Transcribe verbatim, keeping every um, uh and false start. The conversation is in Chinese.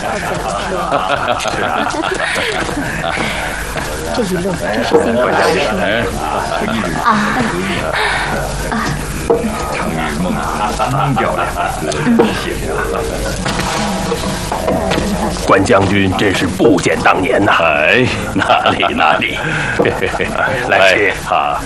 这一路真是辛苦大叔啊！啊！ 成语梦三漂亮，谢谢。 关将军真是不减当年呐！ 哎，哪里哪里， 来吃啊！